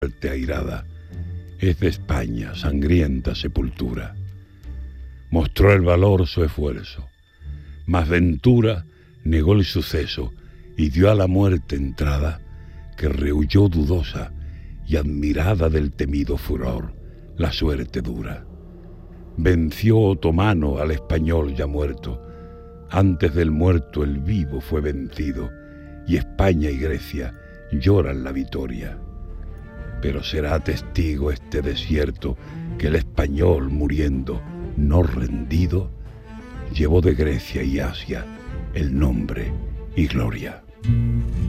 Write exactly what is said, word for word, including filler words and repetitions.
muerte airada, es de España sangrienta sepultura. Mostró el valor su esfuerzo, mas Ventura negó el suceso y dio a la muerte entrada, que rehuyó dudosa y admirada del temido furor la suerte dura. Venció otomano al español ya muerto, antes del muerto el vivo fue vencido, y España y Grecia lloran la victoria. Pero será testigo este desierto que el español muriendo, no rendido, llevó de Grecia y Asia el nombre y gloria.